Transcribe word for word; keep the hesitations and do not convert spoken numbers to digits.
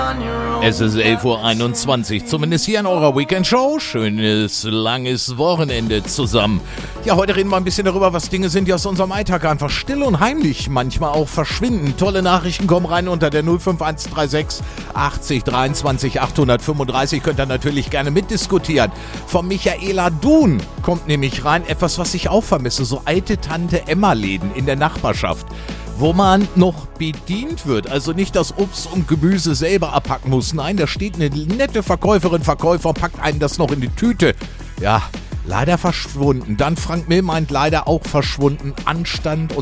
Es ist elf Uhr einundzwanzig, zumindest hier in eurer Weekend-Show. Schönes, langes Wochenende zusammen. Ja, heute reden wir ein bisschen darüber, was Dinge sind, die aus unserem Alltag einfach still und heimlich manchmal auch verschwinden. Tolle Nachrichten kommen rein unter der null fünf eins drei sechs achtzig dreiundzwanzig achthundertfünfunddreißig. Könnt ihr natürlich gerne mitdiskutieren. Von Michaela Dun kommt nämlich rein etwas, was ich auch vermisse. So alte Tante-Emma-Läden in der Nachbarschaft, wo man noch bedient wird, also nicht das Obst und Gemüse selber abpacken muss. Nein, da steht eine nette Verkäuferin, Verkäufer, packt einen das noch in die Tüte. Ja, leider verschwunden. Dann Frank Mill meint, leider auch verschwunden. Anstand und